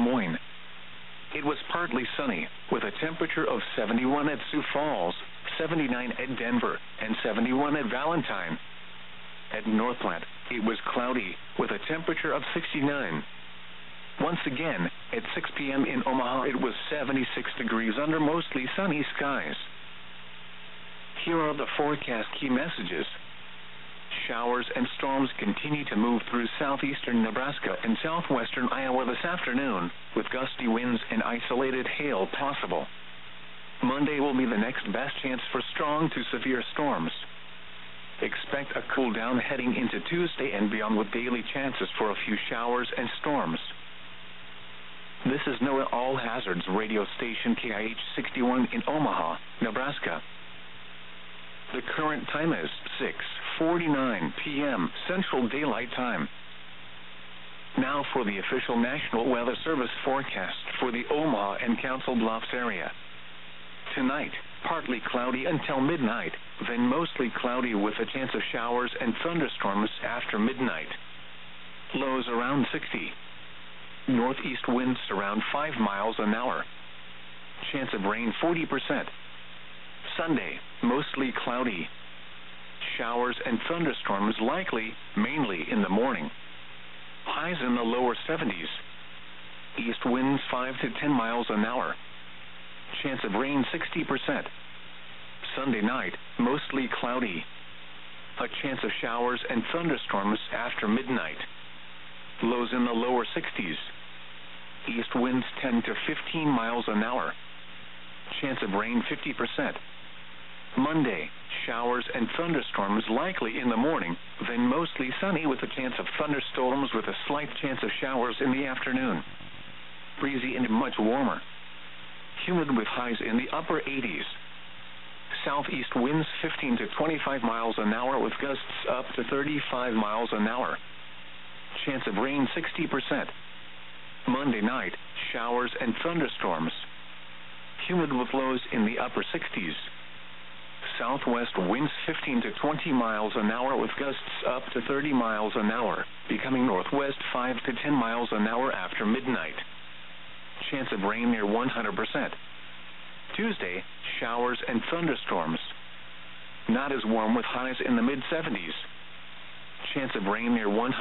Moines. It was partly sunny, with a temperature of 71 at Sioux Falls, 79 at Denver, and 71 at Valentine. At Northplant, it was cloudy, with a temperature of 69. Once again, at 6 p.m. in Omaha, it was 76 degrees under mostly sunny skies. Here are the forecast key messages. Showers and storms continue to move through southeastern Nebraska and southwestern Iowa this afternoon, with gusty winds and isolated hail possible. Monday will be the next best chance for strong to severe storms. Expect a cool down heading into Tuesday and beyond, with daily chances for a few showers and storms. This is NOAA All Hazards radio station KIH 61 in Omaha, Nebraska. The current time is 6:49 p.m. Central Daylight Time. Now for the official National Weather Service forecast for the Omaha and Council Bluffs area. Tonight, partly cloudy until midnight, then mostly cloudy with a chance of showers and thunderstorms after midnight. Lows around 60. Northeast winds around 5 miles an hour. Chance of rain 40%. Sunday, mostly cloudy. Showers and thunderstorms likely, mainly in the morning. Highs in the lower 70s. East winds 5 to 10 miles an hour. Chance of rain 60%. Sunday night, mostly cloudy. A chance of showers and thunderstorms after midnight. Lows in the lower 60s. East winds 10 to 15 miles an hour. Chance of rain 50%. Monday, showers and thunderstorms likely in the morning, then mostly sunny with a chance of thunderstorms with a slight chance of showers in the afternoon. Breezy and much warmer. Humid with highs in the upper 80s. Southeast winds 15 to 25 miles an hour with gusts up to 35 miles an hour. Chance of rain 60%. Monday night, showers and thunderstorms. Humid with lows in the upper 60s. Southwest winds 15 to 20 miles an hour with gusts up to 30 miles an hour, becoming northwest 5 to 10 miles an hour after midnight. Chance of rain near 100%. Tuesday, showers and thunderstorms. Not as warm with highs in the mid-70s. Chance of rain near 100%.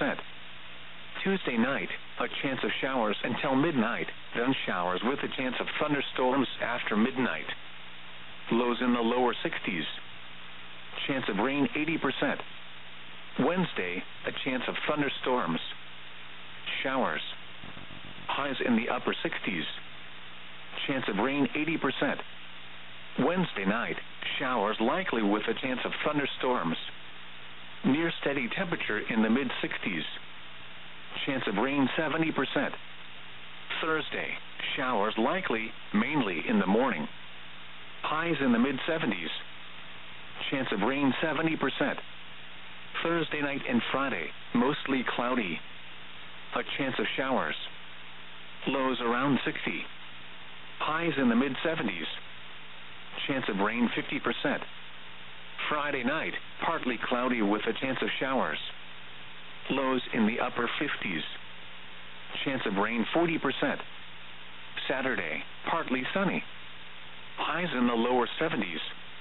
Tuesday night, a chance of showers until midnight, then showers with a chance of thunderstorms after midnight. Lows in the lower 60s. Chance of rain 80%. Wednesday, a chance of thunderstorms. Showers. Highs in the upper 60s. Chance of rain 80%. Wednesday night, showers likely with a chance of thunderstorms. Near steady temperature in the mid-60s. Chance of rain 70%. Thursday, showers likely, mainly in the morning. Highs in the mid-70s. Chance of rain 70%. Thursday night and Friday, mostly cloudy. A chance of showers. Lows around 60. Highs in the mid-70s. Chance of rain 50%. Friday night, partly cloudy with a chance of showers. Lows in the upper 50s. Chance of rain 40%. Saturday, partly sunny. Highs in the lower 70s.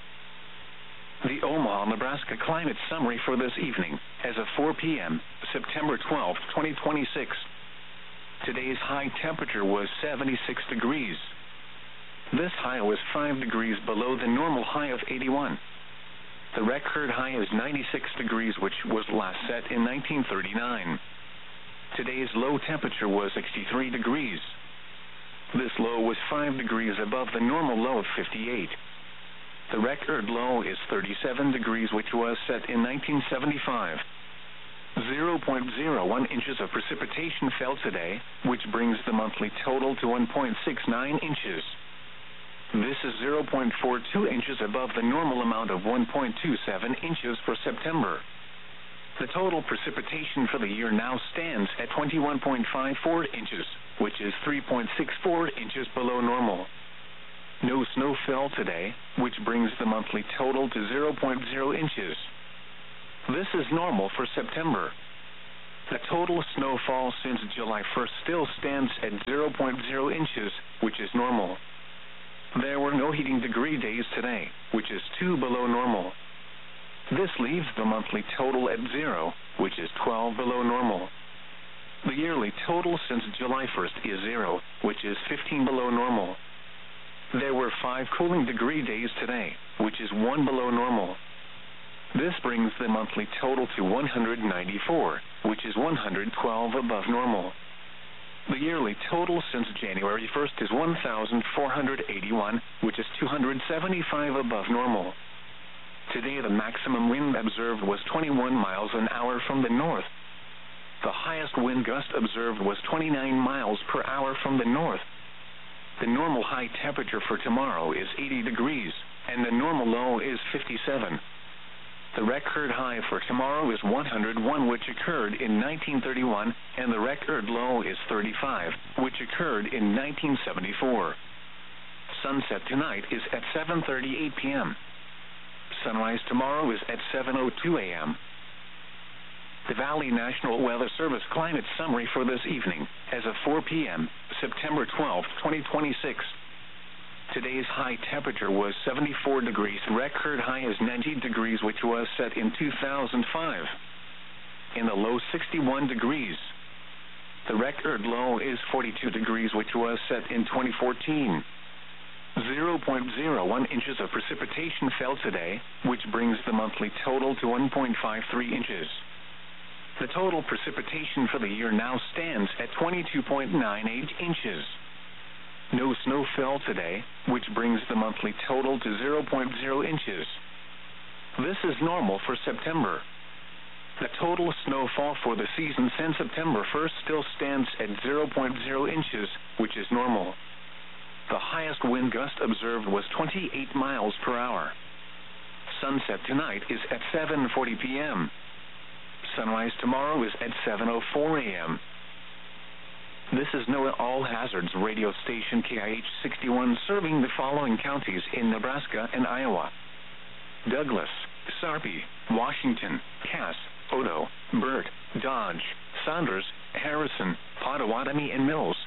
The Omaha, Nebraska climate summary for this evening, as of 4 p.m., September 12, 2026. Today's high temperature was 76 degrees. This high was 5 degrees below the normal high of 81. The record high is 96 degrees, which was last set in 1939. Today's low temperature was 63 degrees. This low was 5 degrees above the normal low of 58. The record low is 37 degrees, which was set in 1975. 0.01 inches of precipitation fell today, which brings the monthly total to 1.69 inches. This is 0.42 inches above the normal amount of 1.27 inches for September. The total precipitation for the year now stands at 21.54 inches, which is 3.64 inches below normal. No snow fell today, which brings the monthly total to 0.0 inches. This is normal for September. The total snowfall since July 1st still stands at 0.0 inches, which is normal. There were no heating degree days today, which is 2 below normal. This leaves the monthly total at 0, which is 12 below normal. The yearly total since July 1st is 0, which is 15 below normal. There were 5 cooling degree days today, which is 1 below normal. This brings the monthly total to 194, which is 112 above normal. The yearly total since January 1st is 1,481, which is 275 above normal. Today the maximum wind observed was 21 miles an hour from the north. The highest wind gust observed was 29 miles per hour from the north. The normal high temperature for tomorrow is 80 degrees, and the normal low is 57. The record high for tomorrow is 101, which occurred in 1931, and the record low is 35, which occurred in 1974. Sunset tonight is at 7:38 p.m. Sunrise tomorrow is at 7:02 a.m. The Valley National Weather Service climate summary for this evening, as of 4 p.m., September 12, 2026. Today's high temperature was 74 degrees. Record high is 90 degrees, which was set in 2005. In the low, 61 degrees. The record low is 42 degrees, which was set in 2014. 0.01 inches of precipitation fell today, which brings the monthly total to 1.53 inches. The total precipitation for the year now stands at 22.98 inches. No snow fell today, which brings the monthly total to 0.0 inches. This is normal for September. The total snowfall for the season since September 1st still stands at 0.0 inches, which is normal. The highest wind gust observed was 28 miles per hour. Sunset tonight is at 7:40 p.m. Sunrise tomorrow is at 7:04 a.m. This is NOAA All Hazards radio station KIH-61, serving the following counties in Nebraska and Iowa: Douglas, Sarpy, Washington, Cass, Odo, Burt, Dodge, Saunders, Harrison, Pottawatomie, and Mills.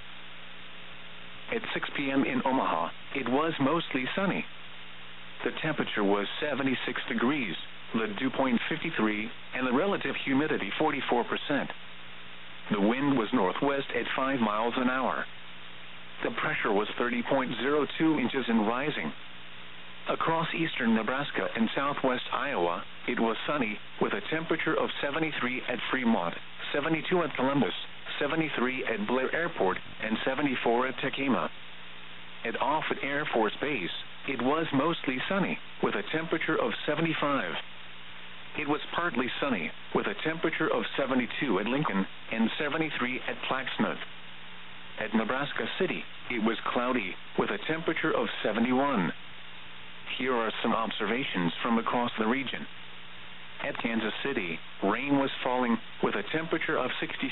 At 6 p.m. in Omaha, it was mostly sunny. The temperature was 76 degrees, the dew point 53, and the relative humidity 44%. The wind was northwest at 5 miles an hour. The pressure was 30.02 inches and rising. Across eastern Nebraska and southwest Iowa, it was sunny, with a temperature of 73 at Fremont, 72 at Columbus, 73 at Blair Airport, and 74 at Tekema. At Offutt Air Force Base, it was mostly sunny, with a temperature of 75. It was partly sunny, with a temperature of 72 at Lincoln and 73 at Plaxmouth. At Nebraska City, it was cloudy, with a temperature of 71. Here are some observations from across the region. At Kansas City, rain was falling, with a temperature of 66.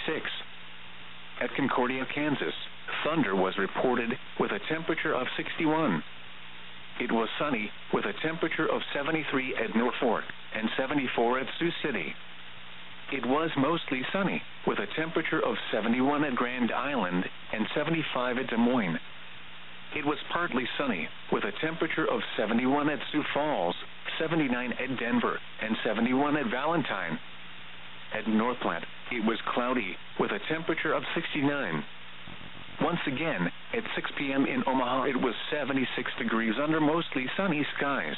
At Concordia, Kansas, thunder was reported, with a temperature of 61. It was sunny, with a temperature of 73 at Norfolk and 74 at Sioux City. It was mostly sunny, with a temperature of 71 at Grand Island and 75 at Des Moines. It was partly sunny, with a temperature of 71 at Sioux Falls, 79 at Denver, and 71 at Valentine. At Northplant, it was cloudy, with a temperature of 69. Once again, at 6 p.m. in Omaha, it was 76 degrees under mostly sunny skies.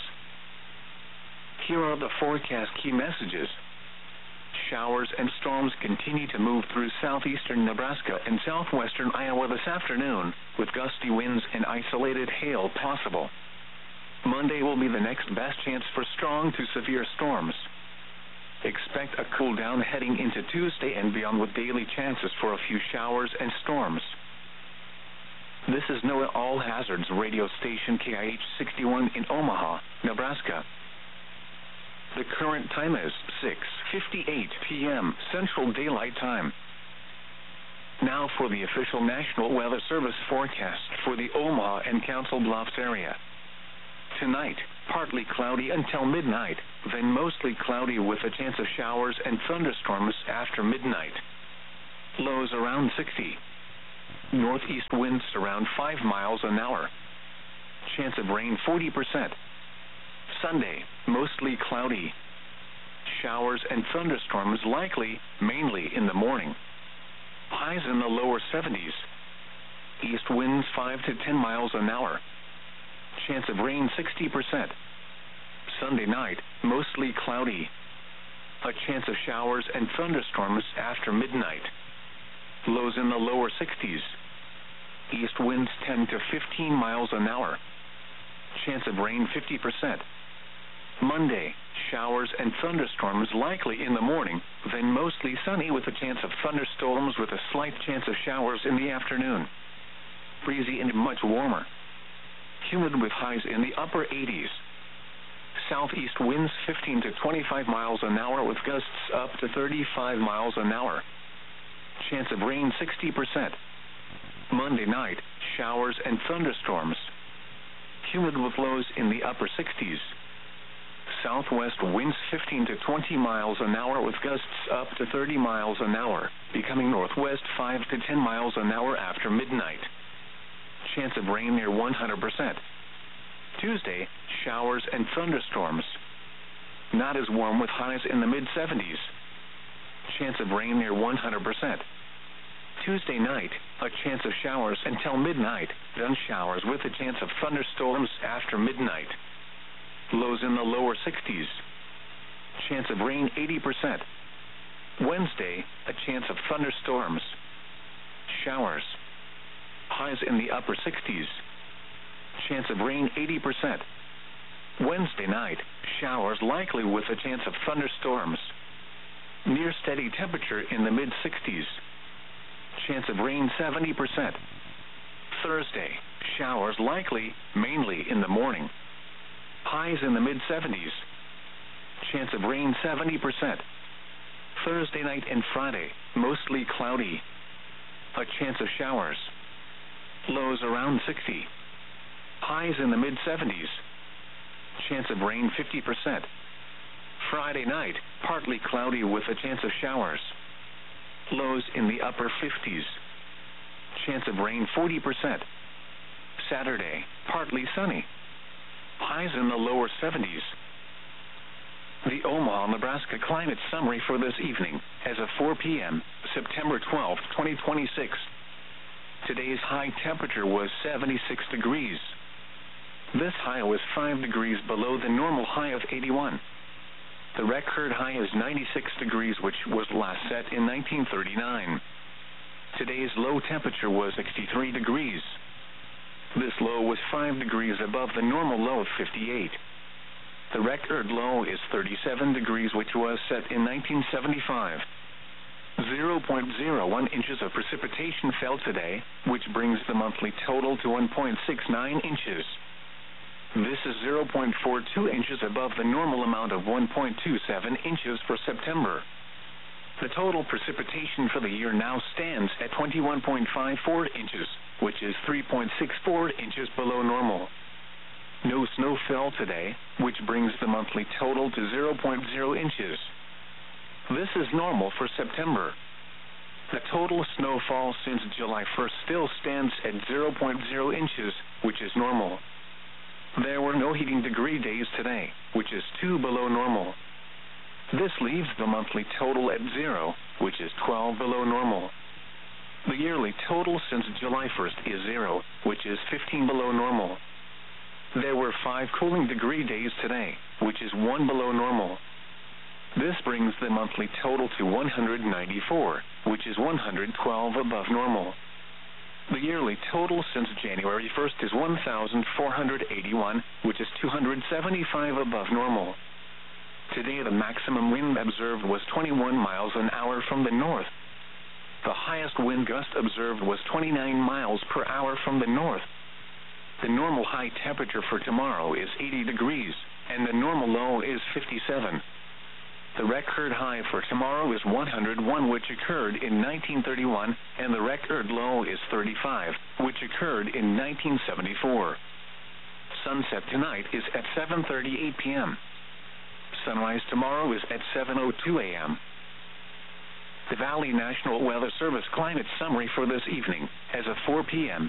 Here are the forecast key messages. Showers and storms continue to move through southeastern Nebraska and southwestern Iowa this afternoon, with gusty winds and isolated hail possible. Monday will be the next best chance for strong to severe storms. Expect a cool down heading into Tuesday and beyond, with daily chances for a few showers and storms. This is NOAA All Hazards radio station KIH-61 in Omaha, Nebraska. The current time is 6:58 p.m. Central Daylight Time. Now for the official National Weather Service forecast for the Omaha and Council Bluffs area. Tonight, partly cloudy until midnight, then mostly cloudy with a chance of showers and thunderstorms after midnight. Lows around 60. Northeast winds around 5 miles an hour. Chance of rain 40%. Sunday, mostly cloudy. Showers and thunderstorms likely, mainly in the morning. Highs in the lower 70s. East winds 5 to 10 miles an hour. Chance of rain 60%. Sunday night, mostly cloudy. A chance of showers and thunderstorms after midnight. Lows in the lower 60s. East winds 10 to 15 miles an hour. Chance of rain 50%. Monday, showers and thunderstorms likely in the morning, then mostly sunny with a chance of thunderstorms with a slight chance of showers in the afternoon. Breezy and much warmer. Humid with highs in the upper 80s. Southeast winds 15 to 25 miles an hour with gusts up to 35 miles an hour. Chance of rain 60%. Monday night, showers and thunderstorms. Humid with lows in the upper 60s. Southwest winds 15 to 20 miles an hour with gusts up to 30 miles an hour, becoming northwest 5 to 10 miles an hour after midnight. Chance of rain near 100%. Tuesday, showers and thunderstorms. Not as warm with highs in the mid-70s. Chance of rain near 100%. Tuesday night, a chance of showers until midnight, then showers with a chance of thunderstorms after midnight. Lows in the lower 60s. Chance of rain 80%. Wednesday, a chance of thunderstorms. Showers. Highs in the upper 60s. Chance of rain 80%. Wednesday night, showers likely with a chance of thunderstorms. Near steady temperature in the mid-60s. Chance of rain 70%. Thursday, showers likely, mainly in the morning. Highs in the mid-70s. Chance of rain 70%. Thursday night and Friday, mostly cloudy. A chance of showers. Lows around 60. Highs in the mid-70s. Chance of rain 50%. Friday night, partly cloudy with a chance of showers. Lows in the upper 50s. Chance of rain 40%. Saturday, partly sunny. Highs in the lower 70s. The Omaha, Nebraska Climate Summary for this evening, as of 4 p.m., September 12, 2026. Today's high temperature was 76 degrees. This high was 5 degrees below the normal high of 81. The record high is 96 degrees, which was last set in 1939. Today's low temperature was 63 degrees. This low was 5 degrees above the normal low of 58. The record low is 37 degrees, which was set in 1975. 0.01 inches of precipitation fell today, which brings the monthly total to 1.69 inches. This is 0.42 inches above the normal amount of 1.27 inches for September. The total precipitation for the year now stands at 21.54 inches, which is 3.64 inches below normal. No snow fell today, which brings the monthly total to 0.0 inches. This is normal for September. The total snowfall since July 1st still stands at 0.0 inches, which is normal. There were no heating degree days today, which is 2 below normal. This leaves the monthly total at 0, which is 12 below normal. The yearly total since July 1st is 0, which is 15 below normal. There were 5 cooling degree days today, which is 1 below normal. This brings the monthly total to 194, which is 112 above normal. The yearly total since January 1st is 1,481, which is 275 above normal. Today the maximum wind observed was 21 miles an hour from the north. The highest wind gust observed was 29 miles per hour from the north. The normal high temperature for tomorrow is 80 degrees, and the normal low is 57. The record high for tomorrow is 101, which occurred in 1931, and the record low is 35, which occurred in 1974. Sunset tonight is at 7:38 p.m. Sunrise tomorrow is at 7:02 a.m. The Valley National Weather Service climate summary for this evening as of 4 p.m.